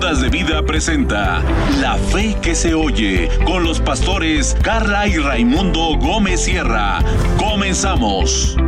Ondas de Vida presenta La Fe que se oye con los pastores Carla y Raimundo Gómez Sierra. Comenzamos.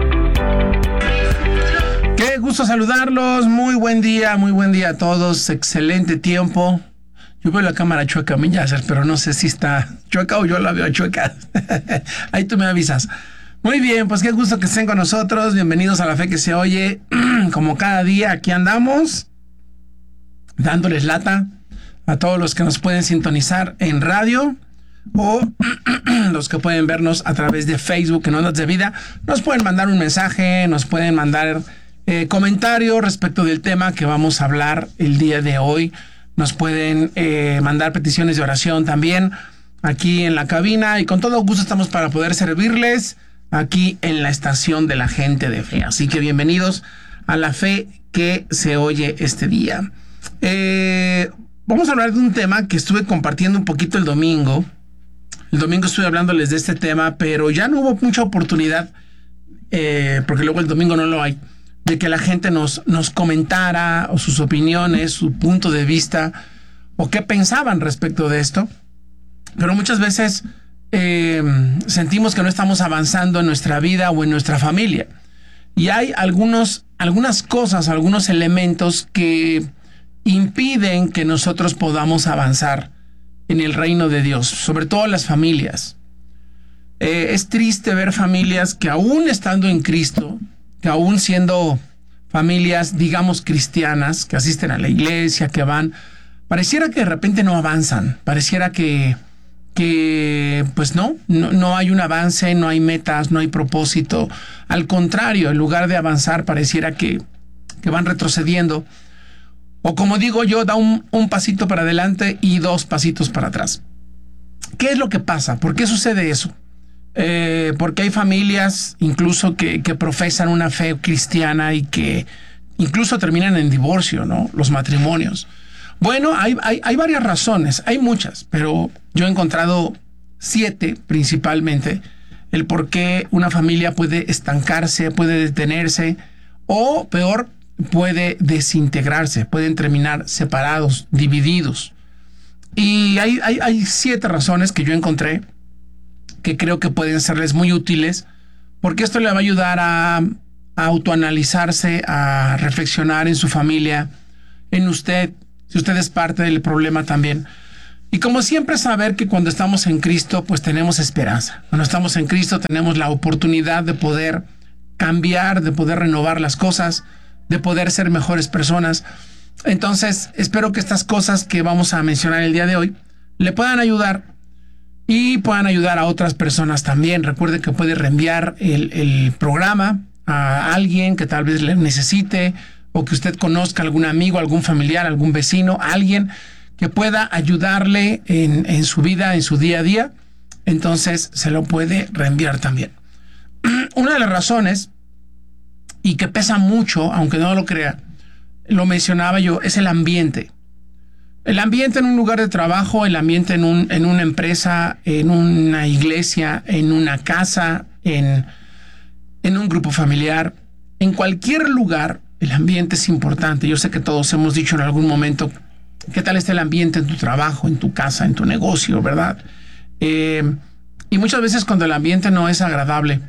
Qué gusto saludarlos, muy buen día a todos, excelente tiempo. Yo veo la cámara chueca, pero no sé si está chueca o yo la veo chueca. Ahí tú me avisas. Muy bien, pues qué gusto que estén con nosotros, bienvenidos a La Fe que se oye. Como cada día aquí andamos, dándoles lata a todos los que nos pueden sintonizar en radio o los que pueden vernos a través de Facebook en Ondas de Vida. Nos pueden mandar un mensaje, nos pueden mandar comentarios respecto del tema que vamos a hablar el día de hoy. Nos pueden mandar peticiones de oración también aquí en la cabina y con todo gusto estamos para poder servirles aquí en la estación de la gente de fe. Así que bienvenidos a La Fe que se oye este día. Vamos a hablar de un tema que estuve compartiendo un poquito el domingo. El domingo estuve hablándoles de este tema, pero ya no hubo mucha oportunidad, porque luego el domingo no lo hay, de que la gente nos comentara o sus opiniones, su punto de vista o qué pensaban respecto de esto. Pero muchas veces sentimos que no estamos avanzando en nuestra vida o en nuestra familia. Y hay algunas cosas, algunos elementos que impiden que nosotros podamos avanzar en el reino de Dios, sobre todo las familias. Es triste ver familias que aún estando en Cristo, que aún siendo familias, digamos, cristianas, que asisten a la iglesia, que van, pareciera que de repente no avanzan, pareciera que pues no hay un avance, no hay metas, no hay propósito. Al contrario, en lugar de avanzar, pareciera que van retrocediendo. O como digo yo, da un pasito para adelante y 2 pasitos para atrás. ¿Qué es lo que pasa? ¿Por qué sucede eso? Porque hay familias incluso que profesan una fe cristiana y que incluso terminan en divorcio, ¿no? Los matrimonios. Bueno, hay varias razones, hay muchas, pero yo he encontrado 7 principalmente el por qué una familia puede estancarse, puede detenerse o peor, puede desintegrarse, pueden terminar separados, divididos. Y hay 7 razones que yo encontré que creo que pueden serles muy útiles, porque esto le va a ayudar a autoanalizarse, a reflexionar en su familia, en usted, si usted es parte del problema también. Y como siempre, saber que cuando estamos en Cristo, pues tenemos esperanza. Cuando estamos en Cristo tenemos la oportunidad de poder cambiar, de poder renovar las cosas, de poder ser mejores personas. Entonces, espero que estas cosas que vamos a mencionar el día de hoy le puedan ayudar y puedan ayudar a otras personas también. Recuerde que puede reenviar el programa a alguien que tal vez le necesite o que usted conozca, algún amigo, algún familiar, algún vecino, alguien que pueda ayudarle en su vida, en su día a día. Entonces se lo puede reenviar también. Una de las razones, y que pesa mucho, aunque no lo crea, lo mencionaba yo, es el ambiente. El ambiente en un lugar de trabajo, el ambiente en una empresa, en una iglesia, en una casa, en un grupo familiar, en cualquier lugar, el ambiente es importante. Yo sé que todos hemos dicho en algún momento, ¿qué tal está el ambiente en tu trabajo, en tu casa, en tu negocio, verdad? Y muchas veces cuando el ambiente no es agradable,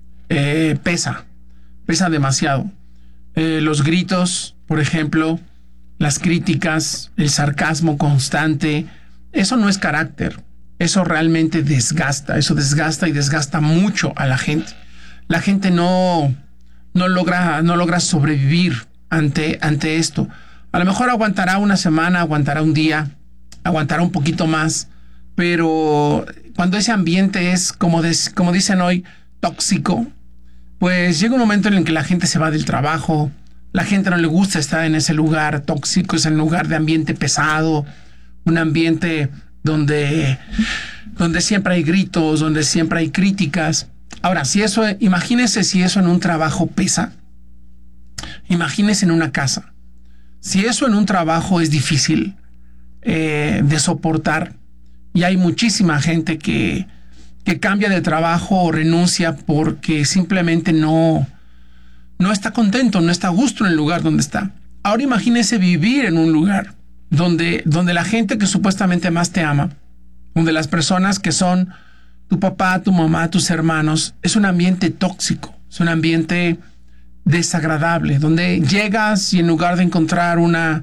pesa demasiado. Los gritos, por ejemplo, las críticas, el sarcasmo constante, eso no es carácter. Eso realmente desgasta, eso desgasta y desgasta mucho a la gente. La gente no logra sobrevivir ante esto. A lo mejor aguantará una semana, aguantará un día, aguantará un poquito más, pero cuando ese ambiente es, como dicen hoy, tóxico, pues llega un momento en el que la gente se va del trabajo, la gente no le gusta estar en ese lugar tóxico, es un lugar de ambiente pesado, un ambiente donde siempre hay gritos, donde siempre hay críticas. Ahora, imagínese si eso en un trabajo pesa, imagínese en una casa. Si eso en un trabajo es difícil de soportar, y hay muchísima gente que cambia de trabajo o renuncia porque simplemente no está contento, no está a gusto en el lugar donde está. Ahora imagínese vivir en un lugar donde la gente que supuestamente más te ama, donde las personas que son tu papá, tu mamá, tus hermanos, es un ambiente tóxico, es un ambiente desagradable, donde llegas y en lugar de encontrar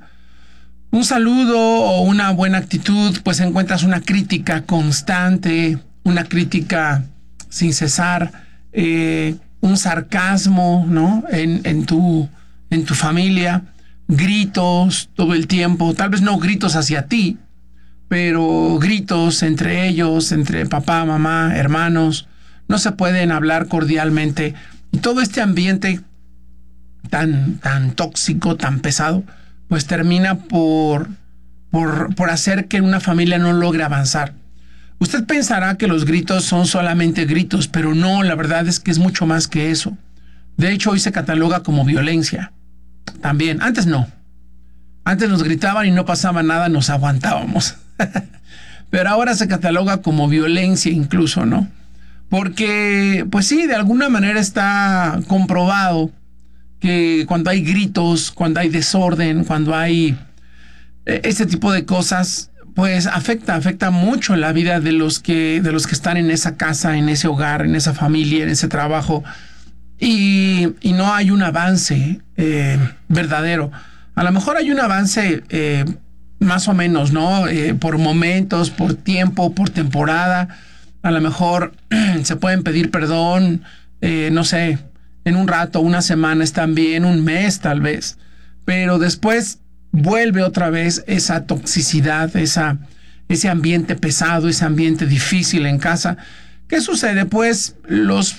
un saludo o una buena actitud, pues encuentras una crítica constante, una crítica sin cesar, un sarcasmo, ¿no? En tu familia, gritos todo el tiempo, tal vez no gritos hacia ti, pero gritos entre ellos, entre papá, mamá, hermanos, no se pueden hablar cordialmente. Y todo este ambiente tan tóxico, tan pesado, pues termina por hacer que una familia no logre avanzar. Usted pensará que los gritos son solamente gritos, pero no, la verdad es que es mucho más que eso. De hecho, hoy se cataloga como violencia. También, antes no. Antes nos gritaban y no pasaba nada, nos aguantábamos. Pero ahora se cataloga como violencia incluso, ¿no? Porque, pues sí, de alguna manera está comprobado que cuando hay gritos, cuando hay desorden, cuando hay ese tipo de cosas, pues afecta mucho la vida de los que están en esa casa, en ese hogar, en esa familia, en ese trabajo, y no hay un avance verdadero. A lo mejor hay un avance más o menos, ¿no? Por momentos, por tiempo, por temporada. A lo mejor se pueden pedir perdón, no sé, en un rato, una semana están bien, un mes tal vez, pero después vuelve otra vez esa toxicidad, ese ambiente pesado, ese ambiente difícil en casa. ¿Qué sucede? Pues los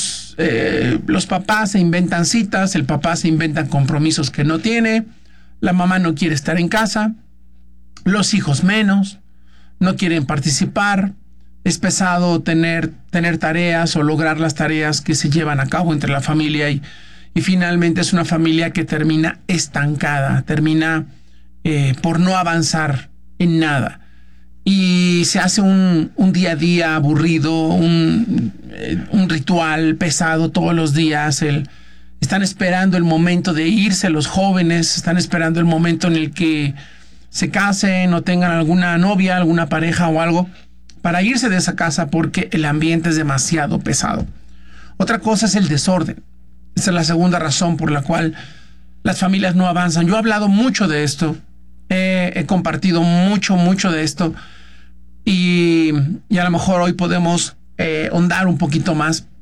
papás se inventan citas, el papá se inventan compromisos que no tiene, la mamá no quiere estar en casa, los hijos menos, no quieren participar. Es pesado tener tareas o lograr las tareas que se llevan a cabo entre la familia y finalmente es una familia que termina estancada, termina por no avanzar en nada. Y se hace un día a día aburrido, un ritual pesado todos los días. Están esperando el momento de irse los jóvenes, están esperando el momento en el que se casen o tengan alguna novia, alguna pareja o algo, para irse de esa casa porque el ambiente es demasiado pesado. Otra cosa es el desorden. Esa es la segunda razón por la cual las familias no avanzan. Yo he hablado mucho de esto, he compartido mucho de esto y a lo mejor hoy podemos ahondar un poquito más